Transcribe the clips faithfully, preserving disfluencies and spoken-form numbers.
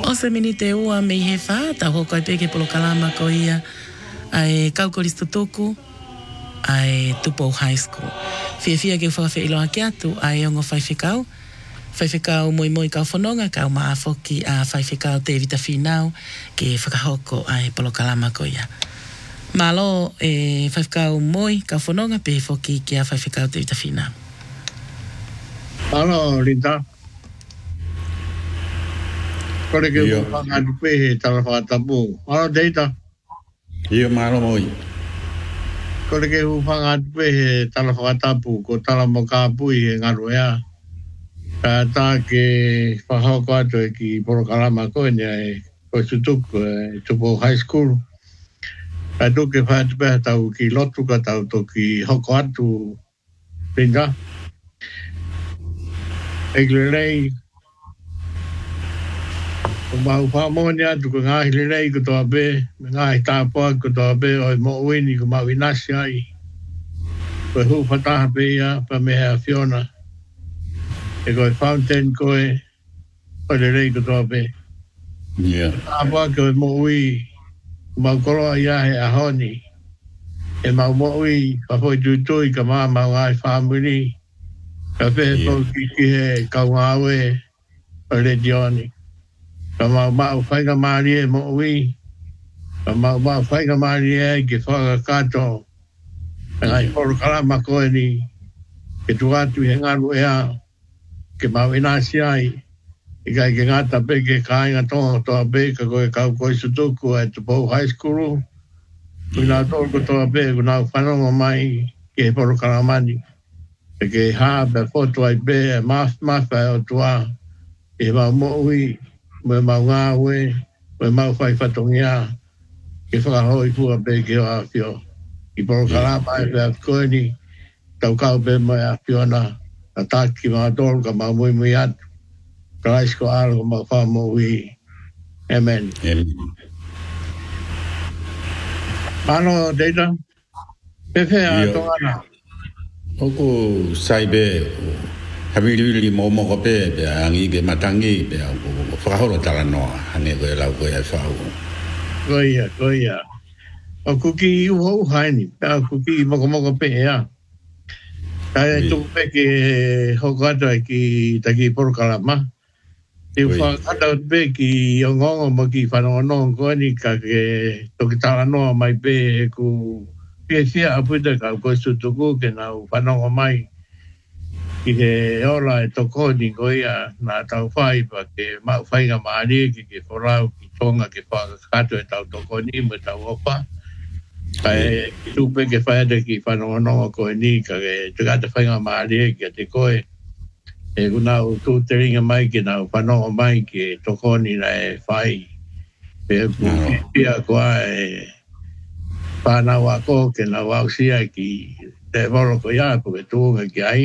O se mini te ua me he wha, ta hoko ai peke polo kalama ko ia, ai kaukoristo toku, ai Tupo High School. Fia fia ke whawhi iloa ke atu, ai ongo whaiwhikau, whaiwhikau moi moi kau whanonga, kau maa whoki a whaiwhikau te vita whinau, ke whakahoko ai polo kalama ko ia. Malo e whaiwhikau moi kau whanonga, pe whoki ke a whaiwhikau te vita whinau. Malo, Linda. Kore ke whanga dupe he tala whakatapu. Malo, Deita. Iyo, malo moi. Kore ke whanga dupe he tala whakatapu, ko tala mo kāpui he ngaru ea. Ka tā ke whahoko atu e ki Porokalama koe ni e koe tutuku e Tupo High School. Ka tuke whaatupe tau ki lotu ka tau to ki hoko atu Linda. Egle rei. Ko mau whamoni atu ko ngahi le rei ko toa be, ngahi tāpua ko toa be o i mo uini ko mau inasi ai. Ko hu whataha pe ia, pa mea Fiona. E koe fountain koe, koe le rei ko toa be. Yeah. Tāpua ko i mo ui, ko mau koroa ia he ahoni. E mau mo ui, ka poi tuitui ka maa mau ngai whamuni. Ka pehe yeah. Ki ki he kaungawe, o le dioni. Ka mau mau whaika maari e mo ui. Ka mau mau whaika maari e ke whaka kato. Ka ngai Porokalama koe ni. Ke tuatu he ngaru ea. Ke mau inasi ai. I kai ke ngata pe ke kāinga tonga toa pe. Ka koe kau koe sutuku e Tupo High School. Kuna tōku toa pe. Kuna whanonga mai ke he Porokalama ni. E ke haa pe foto ai pe. E maf maf e o tua. E mau mo ui. Me mau ngā ue, me mau whai whatongia, ke whakahoi kua pe ke o a whio. I Porokalama e pe a koe ni, tau kau pe mai a Fiona, a tāki mga tōru ka mau mui mui atu. Ka raisko aro ka mau whamo ui. Amen. Ano, Deita? Pepe a tōngana? Oku saibe, Habili mo mo ko pe pe angi ke matangi pe ko whakahoro tala noa hane koe lau koe e whau. Koia, koia. O kuki uho uhaini, pe kuki moko moko pe ea. Kai tuku pe ke hoko atu e ki taki Porokalama. Te whakata pe ki ongongo mo ki whanongonongo koe ni ka ke toki tala noa mai pe ku pia fia aputa ka koe sutuku ke nau whanongo mai. Ki he ola e toko ni koia nā tau whai pa ke mau whainga maari ki ke whorau ki tonga ke whakakato e tau toko ni me tau opa. Kai ki tupe ke whaida ki whanongononga koe ni ka ke tukata whainga maari ki a te koe. E kunau tū te ringa mai ki nau whanonga mai ki toko ni na e whai. Pe ku pia koa e whanau ako ke nau ausia ki te woro ko ia po ke tūnga ki ai.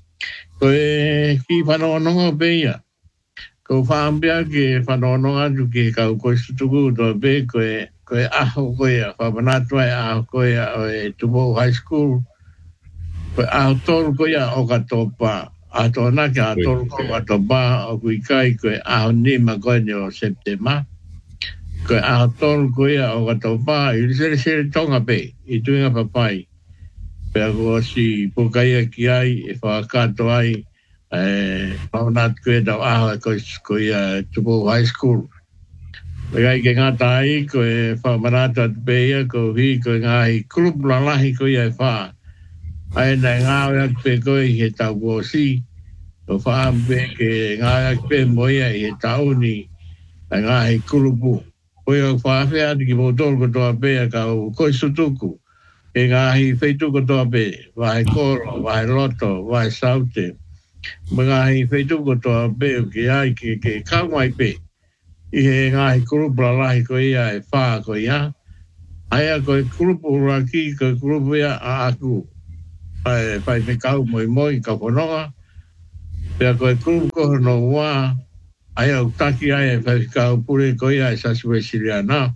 Koe ki whanonga pe ia. Ko whaambia ke whanonga tu ke kau koe sutuku to pe koe koe aho koe a whapanatua e aho koe a o e Tupo High School. Koe aho toru koe a o katopa. A tōna ke a toru koe katopa o kui kai koe aho nima koe ni o Septema. Koe aho toru koe a o katopa i sere sere tonga pe i tuinga papai. Pea ko si pokaia ki ai e whakakato ai e maunat koe tau aho e koe ia Tupo High School. Pea ke ngata ai koe whamarata te ia ko hi koe ngahi krup lalahi koe ia e wha. Ai nei ngāwe ak pe koe i he tau ko si. Ko whaampe ke ngāwe ak pe moia i he tau ni a ngahi krupu. Koe au whaafea ki motor ko toa pe a kau koe sutuku. E ngahi whaituko toa pe, wahe koro, wahe loto, wahe saute. Ma ngahi whaituko toa pe o ki ai ke, ke kaumai pe. I he ngahi kurupura lahi ko ia e whaa ko ia. Aia ko e kurupura ki ko e kurupu ia a aku. Pai pai me kau moi moi ka whanonga. Pea ko e kurupu ko no wā. Aia o taki ai e whai kau pure ko ia e sasue siriana.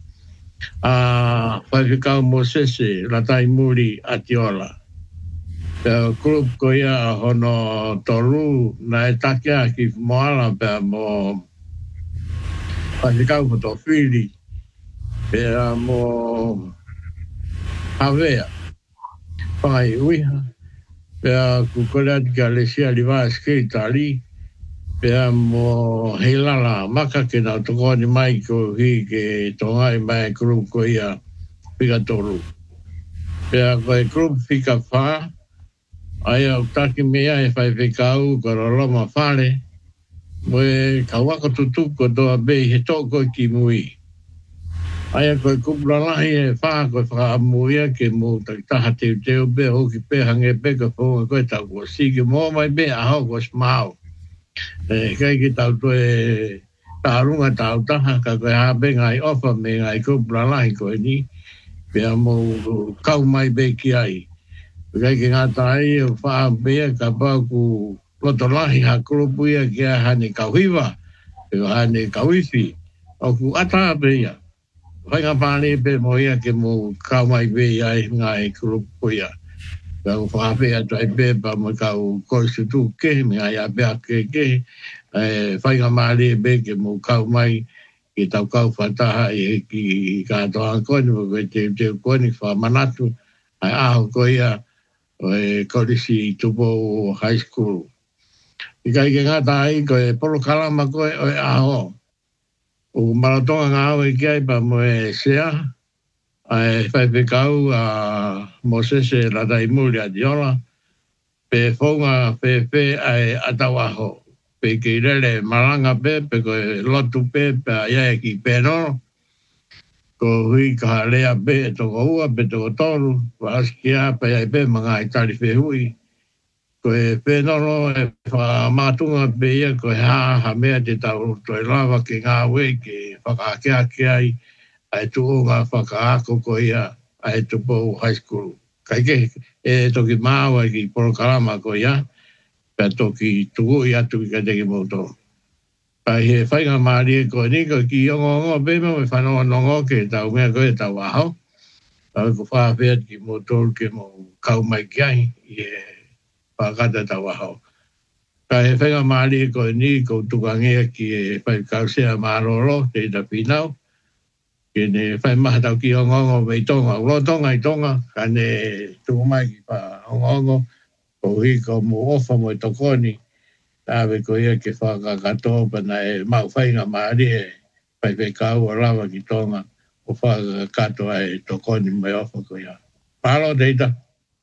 a whaiwhikau Mosese, Ratai Muri, Atiola. Pea grup ko ia hono toru na e takia ki moala pea mo whakikau mo tō whiri. Pea mo hawea. Whai uiha. Pea kukolea tika lesia li waa skei tali. Pea mo heilala maka ke nau tokoni mai ko hi ke tongai mai kuru ko ia pika toru. Pea koe kuru pika wha. Aia utaki mea e whai whikau ko roloma whare. Moe ka waka tutuko doa bei he toko ki mui. Aia koe kupla lahi e wha koe whaamuia ke mo taha teo teo be hoki pe hange pe ka whonga koe tau kua siki mō mai be a hau kua smau. E kai ki tau toe taharunga tau taha ka koe habe ngai ofa me ngai kupla lahi koe ni. Pea mo kau mai be ki ai. Kai ki ngā tai o wha bea ka pau ku loto lahi ha kurupuia ki a hane kauhiwa, e hane kauifi, o ku ata bea. Whainga pāne pe mo ia ke mo kau mai bea ai ngai kurupuia. Kau whapea tai pe pa mo kau koisu tu ke, me ai a bea ke ke, whainga māne be ke mo kau mai ki tau kau whataha i ki kātoa koni, mo koe te te koni wha manatu, ai aho koia, e kolisi tupo high school. I kai ke ngata ai koe polo kalama koe o e aho. O maratonga ngā au e kiai pa mo e sea. Ai whai pekau a Mosese Radai Muri a Diola. Pe whaunga pe pe ai atau aho. Pe ki rele maranga pe, pe koe lotu pe, pe a iae ki penono. Ko hui ka lea pe e toko ua, pe toko toru. Wa askia pe ai pe mga i tari whehui. Koe pēnono e wha mātunga pe ia koe haa ha mea te tau toi lava ki ngā wei ki whakaakea ki ai ai tu o ngā whakaako ko ia ai tu pou high school. Kai ke e toki māua ki porokarama ko ia pia toki tuku i atu ki ka teki mauto. Kai he whainga maarie ko ni ko ki ongo ongo pe mo me whanoa nongo ke tau mea koe tau aho. Tau ko whaapea ki mauto ke mo kau mai ki ai i e pakata tau aho. Ka he whenga maari ko ni ko tukangea ki e whai kausea maroro te ita pinau. Ke ne whai maha tau ki ongongo mei tonga. Ulo tonga i tonga. Ka ne tukumai ki pa ongongo. Ko hi ko mo ofa mo i tokoni. Tāwe ko ia ke whakakato pana e mau whainga maari e whai whai kau a rawa ki tonga. O whakakato e tokoni mai ofa ko ia. Palo te ita.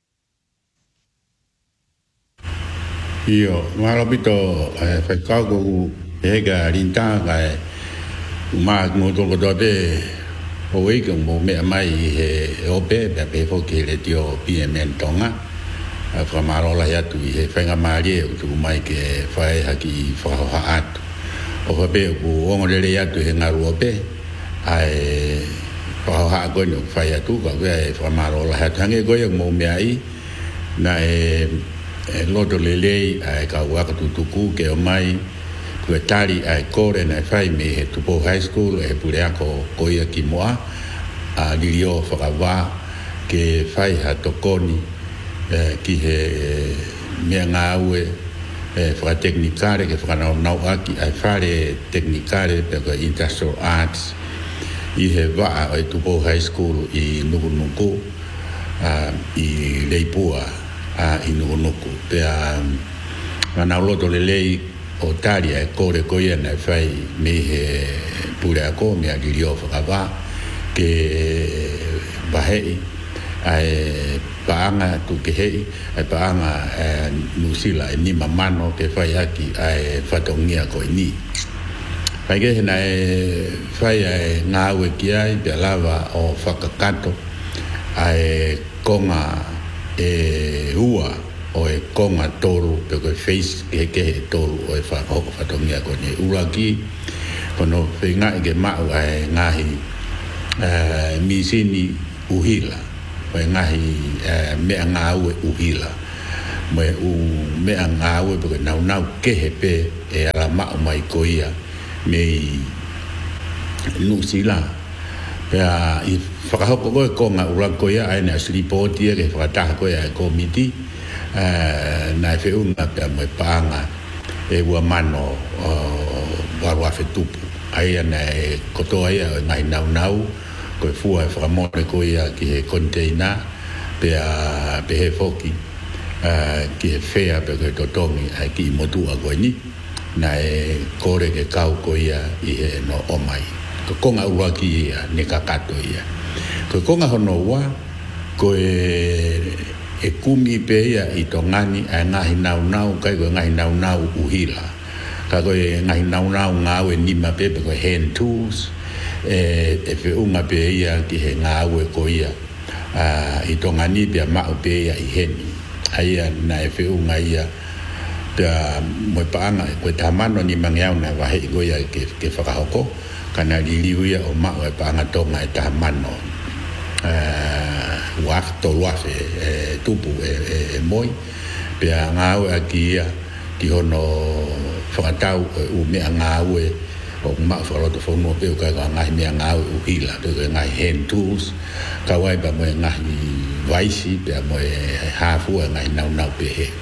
Io, ma lo pito eh, fai calco ega rinta e ma mo to go be o e che mo me mai e o be be be fo che le dio P M N tonga a fra maro la ya tu e fai nga mari o tu mai che fai haki fa ha at o fa be o mo le ya tu e nga ro be ai fa ha go no fai tu ga e fra maro la ha tange go mo me ai na e e loto lelei ai ka waka tutuku ke o mai ku tari ai kore na fai me he tupo high school e pure ako koia ki moa a lirio whakawa ke fai ha tokoni ki he mea ngā ue e whakateknikare ke whakanau nau aki ai whare teknikare pe ka industrial arts i he waa o tupo high school i nuku nuku i Leipua a inu nuku pe a mana loto lelei o taria e kore koia na fai me he pure ako me a lirio whakawa ke bahei ai paanga tu ke hei ai paanga nusila e ni mamano ke fai aki ai whatongia ko ni fai ke hena e fai ai ngā ue ki ai pe lava o whakakato ai konga e ua o e konga toru pe koe face ke ke he toru o e whakahoko whatongia ko ne ura ki kono whinga i ke mau ai ngahi uh, misini uhila o e ngahi uh, mea ngā ue uhila mo e u mea ngā ue pe koe nau nau ke he pe e ala mau mai ko ia me nusila pea i whakahoko koe konga ura ko ia ai na slipotia ke whakataha koe ai komiti na e whiunga pea mo e paanga e ua mano warua whetupu ai ana e koto ai ngai nau nau ko fua fra mo ko ia ki container pe a pe he foki a ki fea pe ko to tomi ai ki motu a ko ni na e kore ke kau ko ia i he no o mai ko konga ua ki ia ne kakato ia ko konga hono ua ko e e kumi pe ia i to ngani a ngahi nau nau kai ko ngahi nau nau uhila ka ko e ngahi nau nau ngau e nima pe pe ko hand tools e e fe unga pe ia ki he ngau e ko ia a i to ngani pe ma pe ia i heni ai na e fe unga ia te mo paanga ko tamano ni mangiau na wa he ko ia ke ke whakahoko kana liliu ia o ma o paanga tonga e tamano eh wa to wa fe tupu e moi pe ngau aki ia ki hono whakatau u mea ngau e o ma whakaloto whono pe o kai ka ngai mea ngau u hila pe o ngai hand tools ka wai pa mo ngai waisi pe mo hafu ngai nau nau pe he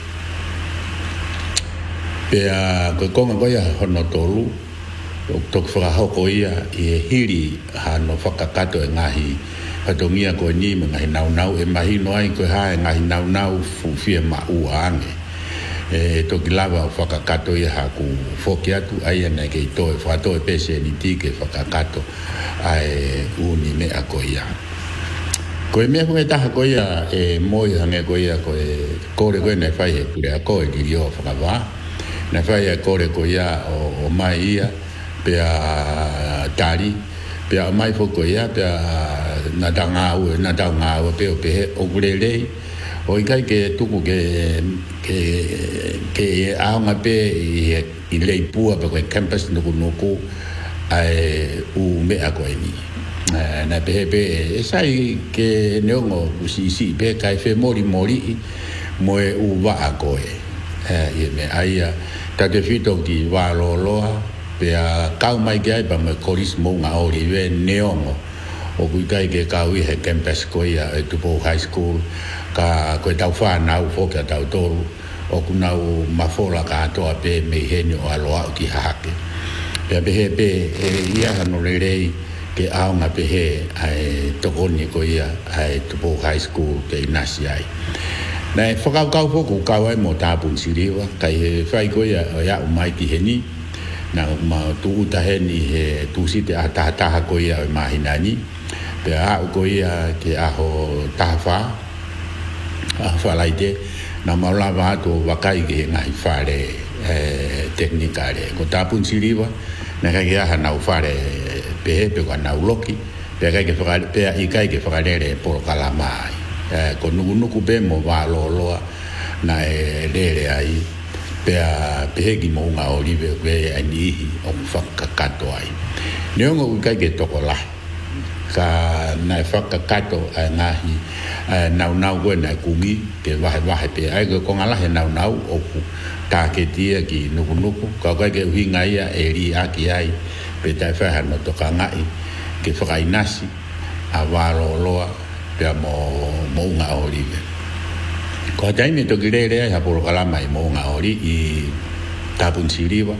pe a ko konga ko ia hono tolu o tok whakahoko ia i hiri ha no whakakato e ngahi hatongia ko ni ngai nau nau e mahi no ai ko ha ngai nau nau fu fia ma u ange e toki lava o whakakato ia ha ku whoki atu ai ana ke to e whato e pese ni ti ke whakakato ai uni me a ko ia ko e mea punga taha ko ia e moi hange ko ia ko e kore ko e nei whai he pure a ko e diri o whakawā nei whai e kore ko ia o, o mai ia pe a tari pe a mai foko ia pe a na da ngau na da ngau pe o pe he o gurelei o kai ke tuku ke ke ke aunga pe i i lei pua pe ko campus no no ko ai u me a ko ni na pe pe e sai ke neongo si si pe kai fe mori mori mo e u va a ko e e me ai ta te fito ki va lo lo pe a kau mai ke ai pa me koris mo nga ori ve neongo o kui kai ke kau i he campus ko ia e tupo high school ka ko tau fa na u fo ka tau toru o ku na u mafola ka to pe me heni o aloa ki hake pe pe pe ia no rei ke a nga pe he ai to ni ko ia ai tupo high school ke nasi ai na fo ka ka fo ku ka ai mo ta pun siriwa kai he fai ko ia ya mai ki heni na ma tu ta heni he tu si te ata ta ko ia mai nani pe a ko ia ke a ho ta fa a fa laite na maula va to wakai ke ngai fare eh tecnicale ko ta pun siriwa na ka ia na u fare pe pe ko na uloki pe ka ke fa pe i kai ke fa le por kalamai eh ko nu nu ku be mo va lo lo na e le le ai pe a pe ki mo nga olive ve ani o fa ka kato ai neongo kai ke tokola ka na whakakato a ngahi nau nau koe na kungi ke wahe wahe pe ai ko ngala he nau nau o ku ta ke tia ki nuku nuku ka koe ke uhinga ia e ri aki ai pe tai whaha no toka ngai ke whakainasi a waro loa pe a mo mo unga orive ko taimi toki re re ai haporo kalama i mo unga ori i tapun siriwa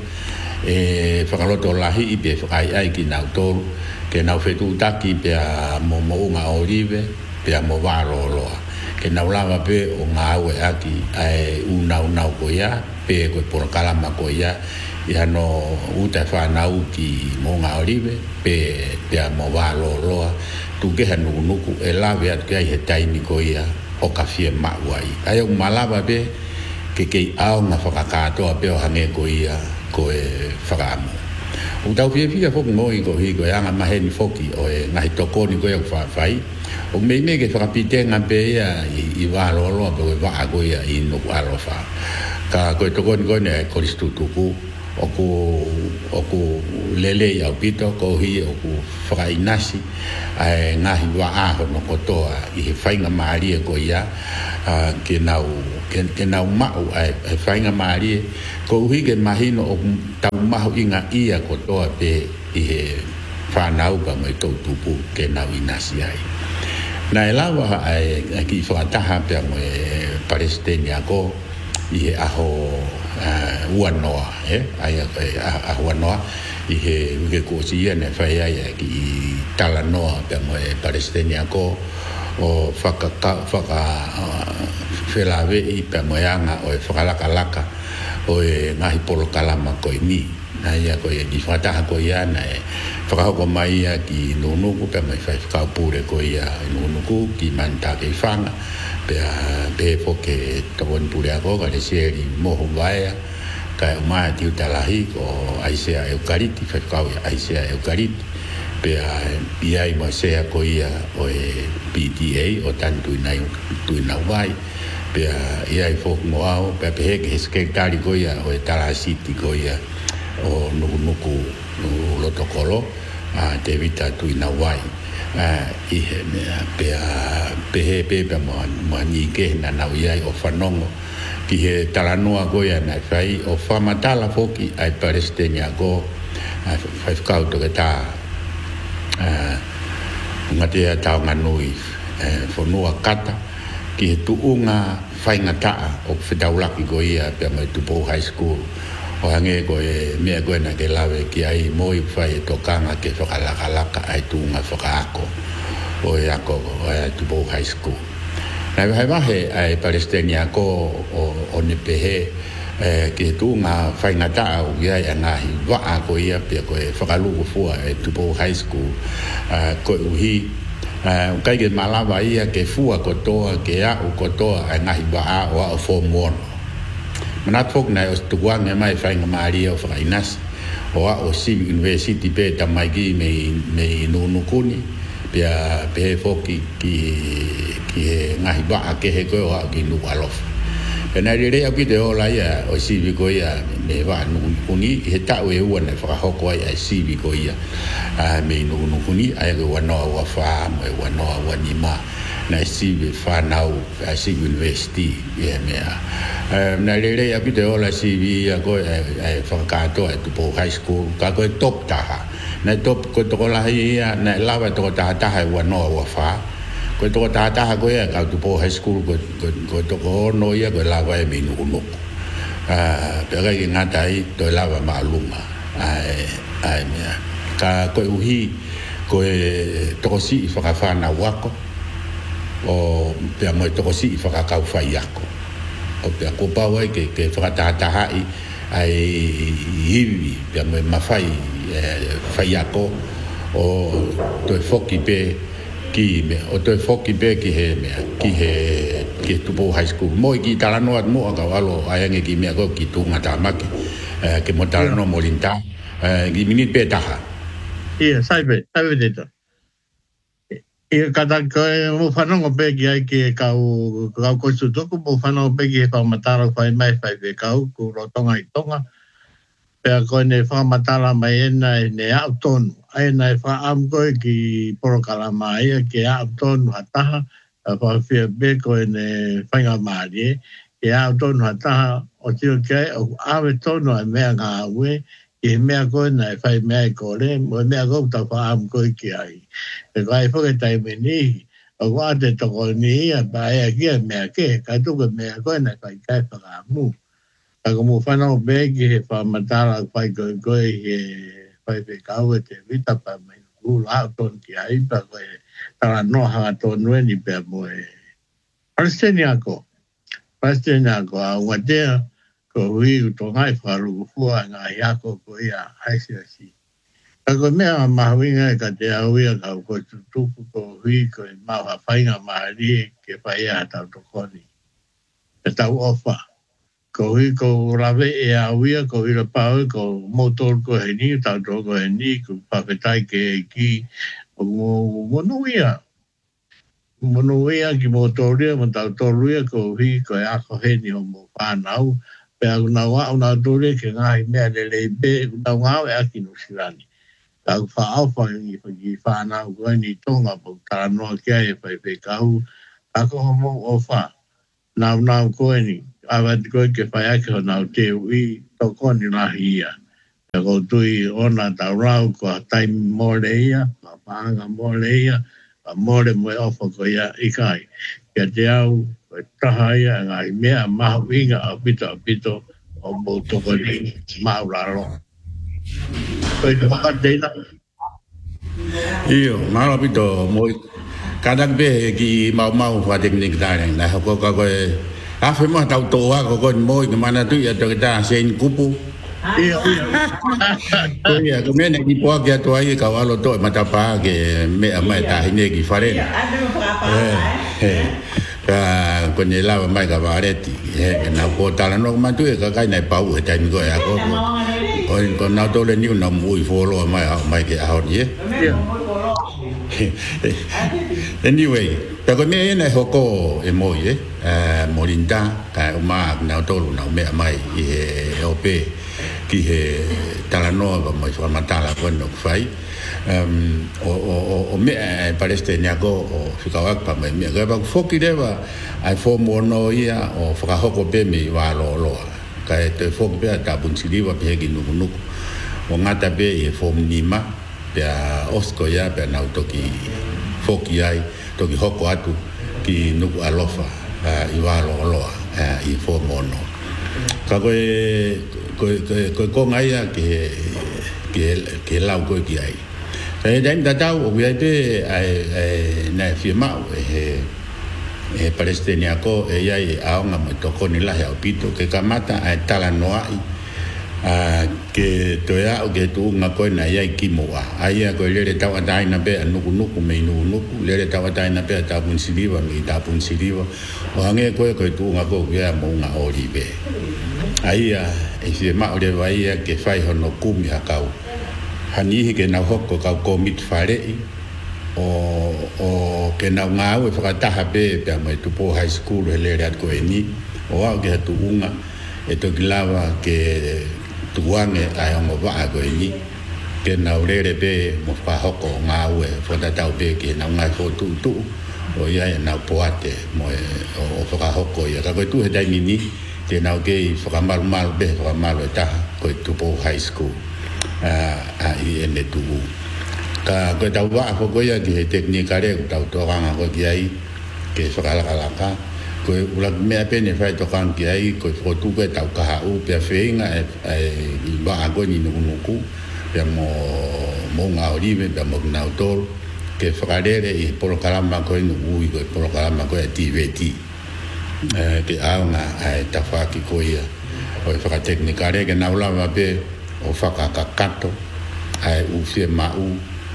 e whakaloto lahi i pe whakai ai ki nau toru ke nau fetu taki pe a mo mo nga olive pe a mo varo loa ke nau lava pe o nga awe aki ai u nau nau ko ia pe ko por kalama ko ia ia no uta fa nau ki mo nga olive pe pe a mo varo loa tu ke hanu nuku e lave at ke he taimi ko ia o ka fie ma wai ai o malava pe ke ke au nga whakakato pe o hange ko ia ko e whakamo o tau fia fia fo mo i ko hi ko anga maheni foki o e ngai toko ni ko ia fa fai o me me ke whakapitenga pe ia i wa lo lo pe wa ko ia i no alo fa ka ko toko ni ko ne ko ristu tuku o ko o ko lele ia pito ko hi o ko whakainasi ai ngahi wa a no ko toa i whainga maari ko ia ke nau ke ke nau mau ai whainga maari ko hui ke mahino o tau mahu inga ia ko toa pe i he whanau ka mai tau tupu ke nau inasi ai. Na e lawa ai ki whakataha pe mo e Palestina ko i he aho uanoa, eh? Ai aho uanoa i he uke kuosia ne whai ai ki tala noa pe mo e Palestina ko o whaka whaka whelawe i pe mo anga o e whakalaka o e ngahi polo kalama ko i ni na ia ko e ni whataha ko ia na e whakahoko mai ia ki nunuku pe mo e whai whakaupure ko ia nunuku ki manta ke whanga pe a pe foke tawon pure ako ka le seri moho vaia ka o mai tiu talahi ko aisea eukariti whai whakau aisea eukariti pe a ia i mo sea ko ia o e P D A o tantu inai tuina vai pe a ia i fok mo au pe pe heke hesketari ko ia o e tala siti ko ia o nuku nuku lotokolo a te vita tuina vai a i he mea pe a pe he pe pe mo mo ni ke na na ia o fanongo ki he tala noa ko ia na fai o famatala foki ai Palestina ko a fai kau to ke ta Uh, ngatea tau nganui uh, fonua kata ki he tuunga whaingataa o whitaulaki ko ia pia mai Tupo High School o hange ko e mea koe na ke lawe ki ai moi whai e tokanga ke whakalakalaka ai tuunga whakaako o e ako o e Tupo High School nai wahe wahe ai Palestina ko o, o ne pehe eh ke tu nga whaingata o ia e ngahi waa ko ia pia ko e whakaluku fua e Tupo High School uh, ko uhi uh, kai ke malawa ia ke fua ko toa ke a o ko toa e ngahi waa o a form one manat fok na o stuwang e mai whainga maari o whakainas o a o Civic University pe tamaigi me, me nunukuni pia pe foki ki, ki he ngahi waa ke he koe o a ki nukalofa pena rere au ki te ola ia o sivi ko ia me wa nukuni he tau e ua na whakahoko ai ai sivi ko ia me nukuni ai ko wanoa ua wha mo e wanoa ua nima na sivi whanau a Civic University ia mea na rere au ki te ola sivi ia ko e whakakato e Tupo High School ka ko e top taha na top ko toko lahi ia na lawa toko taha taha e wanoa ua wha ko to ta ta ko ya ka Tupo High School ko ko to ko no ya ko la va e minu no ah pero que ngata ai to la va maluma ai ai mea ka ko uhi ko e to si fa ka fa na wako o pe mo to si fa ka ka fa yako o pe ko pa wa ke ke fa ta ta ai ai hivi pe mo ma fai fa yako o to foki pe ki me o to foki be ki he me ki he ki Tupo High School mo ki tala no mo ka walo ayange ki me ko ki tu ngata make ke mo tala no molinta ki minit pe taha ia sai be sai be deta ia kata ko mo fanongo be ki ai ki ka o ka ko su to ko mo fanongo be ki pa matara ko mai fai be ka ko ro tonga i tonga pe ko ne fa matala mai na ne auton ai nai fa am ko ki porokala mai ke auton hata fa fie be ko ne fanga mai ke auton hata o tio ke o ave tono me nga we e me ko na fa me ko le mo me ko ta fa am ko ki ai e vai fo ke tai me ni o wa de to ko ni ya ba ya ki me ke ka tu ko me ko na fa ka fa mu ka mo fa no be ki fa matala fa ko ko e pai pe kau te vita pa mai u la ton ki ai pa ko tala no ha ton no ni pe mo e Palestina ko Palestina ko a wate ko wi to ngai fa lu fu nga ya ko ko ya ai si si ko me ma winga ka te a wi ka ko tu ko wi ko ma fa fa nga ma ri ke pa ya ta to ko ni ta ofa ko hi ko rave e a wia ko i pa ko motor ko he ni ta do ko he ni ko pa petai ke ki mo mo no ia mo no ia ki motor ia mo ta to ria ko hi ko a ko he ni mo pa nau pe na wa una do le ke ngai me le le be na wa a ki no sirani ta fa alfa ni fa ki fa na ko ni tonga po ta no ke e pa pe ka u a ko mo ofa na na ko ni ava ko ke fa ya ke na te wi to ko ni na hia e ko tui ona ta rau ko tai mo le ia pa pa ga mo le ia a mo le mo ofa ko ia i kai ke te au ta haia nga i me ma winga a pito a pito o mo to ko ni ma ra ro Koe te whakateina. Iyo, maro pito mo kadak be ki mau mau fa teknik dang na ko ko ko a fe mo tau to wa ko ko mo ke mana tu ya to ta sen kupu. Iyo, iyo. Ko ya ko me ne ki po ke to ai ka wa lo to mata pa ke me a mai ta hine ki fare. Eh. Eh. Ka ko ne la mai ka va reti. Eh na ko ta la no ma tu ka kai nai pau e ta ni ko ya ko. Ko ko na to le ni na mu i fo lo mai mai ke a ho ni. Anyway, pero me ena hoko e moi e morinda ka uma na tolu na me mai e ope ki he talano ba mai fa matala ko no fai um o o o me palestina go o fikawa pa me me ga ba foki deva ai fo mono ia o fa hoko pe mi wa lo lo ka te foki pe ta bun siliva pe gi nu nu o ngata be e fo nima pe osko ya pe na toki foki ai toki hoko atu ki nuku alofa i wa lo lo i fo mono ka ko ko ko ko ngai ke ke ke lau ko ki ai e dai da tau o ia te ai na firma e e palestina ko e ai a nga mo to ko ni la ya pito ke kamata ai tala noa a ke to ya o ke tu nga ko na ia ki mo ai ko le le tau dai na be nu nu ku me nu nu le le tau dai na be ta bun siliva mi ta bun siliva o ange ko ko tu nga ko ya mo nga olive ai a e se ma o le vai ke fai ho no ku mi akau hani ke na hoko ka ko mit fare o o ke na nga o fa ta ha be pe mai tu po high school le le ko ni o a ke tu unga e to glava ke tuange ai mo va ko ni ke na le le be mo fa hoko nga o fo ta ta be ke na nga fo tu tu o ya na poate mo o fa hoko ya ka ko tu he dai ni te na ke fa mal mal be fa mal ta ko tu po high school a i ene tu ka ko ta wa ko ko ya ki teknika re ta to ga ko ki ai ke fa la la ka ko ula me apene fa to kan ki ai ko ko tu ko ta ka u pe feinga e ba go ni no no ku pe mo mo nga olive pe mo na to ke fa re e por kalama ko no u ko por kalama ko ti veti eh ke a nga ta fa ki ko ia o fa teknika re ke na ula va pe o whakakakato ai u fie mau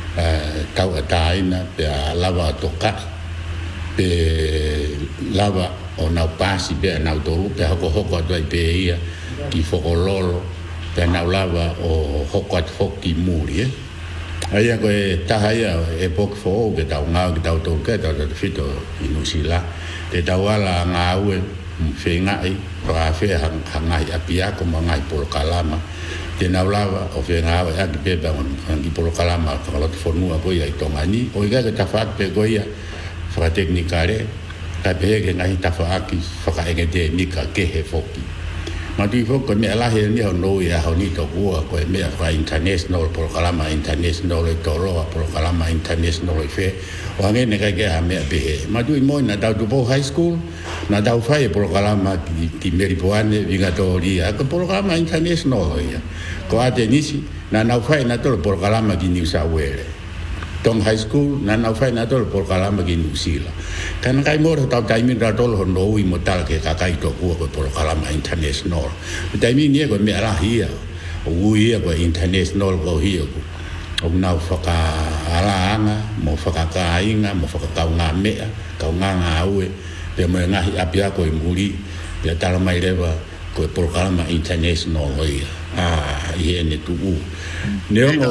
tau ataina pe lava toka pe lava o nau pasi pe nau toru pe hoko hoko atu ai pe ia ki whokololo pe nau lava o hoko atu hoki muri e ai a koe taha ia e poki fo ke tau ngau ki tau toru ke tau tau fito inusila te tau ala ngā ue whengai pa whea hangai apiako ma ngai polo kalama te na lava o fe nga a ki pe ba ngi polo kalama ka lo fornua ko ia tonga ni o ga ta fa pe go ia fa teknika re ta pe ke ngai ta fa ki fa ka e te ni ka ke he foki ma di fo ko me ala he ni ho no ia ho ni to ko ko me fa international polo kalama international to lo polo kalama international fe o nge ne ka ke a me be ma du mo na ta du po high school na ta fa e polo kalama ki ki meri poane vinga to ri a ko polo kalama international ia ko ate nisi na na fai na tolo por kalama ki New South Wales tong high school na na fai na tolo por kalama ki New Zealand kan kai mo ta tai min ra tolo no i mo tal ke ka kai to ko por kalama international tai min nie ko me ala hia o ia ko international ko hia ko o na fa ka ala anga mo fa ka ka inga mo fa ka nga me ka nga nga ue pe mo nga apia ko i muri pe tala mai leva ko por kalama international ia ah iene tu neo mo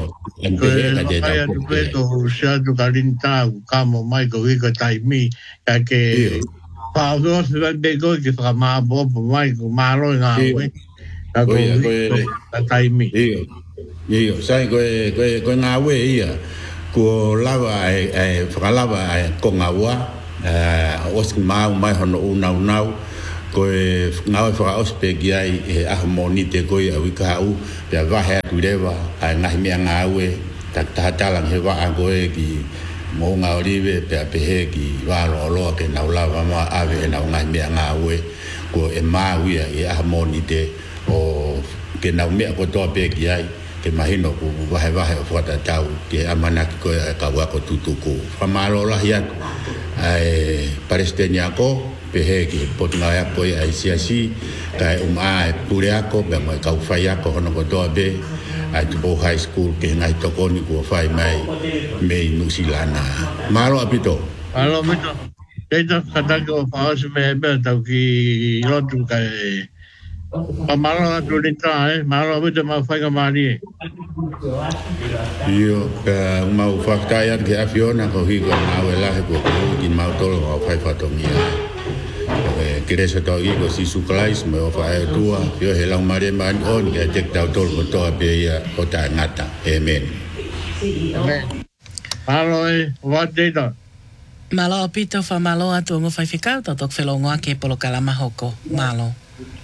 ente ka de ta ko to sha tu kalinta ka mo mai ko i ka tai mi ka ke pa go se de go ki fa ma bo mai ko ma ro na we ka ko ka tai mi io io sai ko ko ko na we ia ko lava e fa lava ko ngawa eh os ma mai hono una una ko ngau fa ospegi ai e harmoni te ko ia wika u pe va ha tu leva ai ngai me ngau e ta ta talang he va ko e ki mo ngau rive pe pe he ki va lo lo ke na la va ma ave na ngai me ngau e ko e ma u ia e harmoni te o ke na me ko to pe ki ai ke mahino ku wahe wahe o whata tau ke amanaki koe e ka wako tutuku. Whamalo lahi aku ai Palestine ako pehe ki potunga ako e ai siasi kai uma e pure ako be mo ka whai ako hono ko toa be ai Tupo High School ke ngai tokoni ku whai mai me nusilana. Malo apito. Malo apito. Keita katako whaosu me ebe tau ki rotu kai pa malo atu rinta eh malo apito ma whai ka maari e. Io ka mau whaktai atu ke awhiona ko hiko mau e lahe ko ki mau tolo au whai whatongia. Kiresa tau i ko sisu klais me o whae tua io he lau mare man on ke tek tau tolo ko toa pe ia o ta ngata. Amen. Amen. Malo e, what day da? Malo apito fa malo atu ngo whai whikau tau tok whelongoa ke polo kalama hoko. Malo.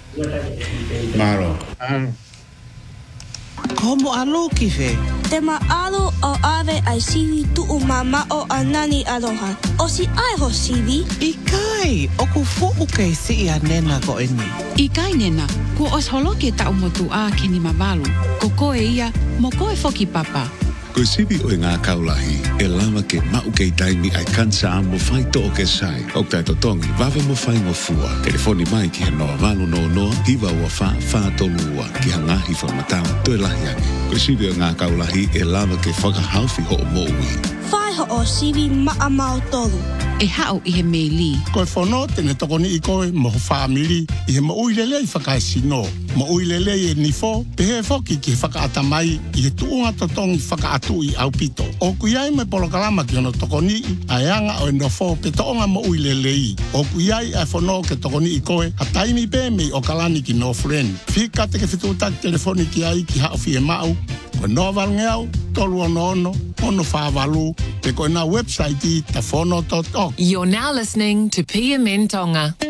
Malo. Malo. Komo alo ki fe? Te maalo o ave ai siwi tu o mama o anani aloha. O si ai ho siwi? I kai, o ku fuku kei si ia nena ko eni. I kai nena, ku os holoke ta umotu a ke ni mawalu. Ko koe ia, mo koe foki papa. Ko siwi o ngā kaulahi, e lava ke mau kei taimi ai kansa a mo whai to o ke sai. O kai to tongi, wawe mo whai mo fua. Telefoni mai ki he noa walu no noa, hiwa ua wha, wha tolua, ki ha ngahi whamatau, toi lahi ake. Ko siwi o ngā kaulahi, e lava ke whakahauwhi ho o mo ui. Whai ho o siwi maa mau tolu. E hao i he mei li. Koe whono tene tokoni i koe mo ho whaamiri i he mo uilele i whakae sino. Mo uilele i e nifo, pehe foki ki he whakaata mai i he tuunga totongi whakaatu i au pito. O kuiai me polokalama ki ono tokoni i a eanga o e nofo pe toonga mo uilele i. O kuiai a whono ke tokoni i koe a taimi pe mei o kalani ki no friend. Whika te ke whitutak telefoni ki ai ki hao fi e mau. Ko no valngeau, tolu ono ono, ono whaavalu, te koe na website i ta whono dot org. You're now listening to P M N Tonga.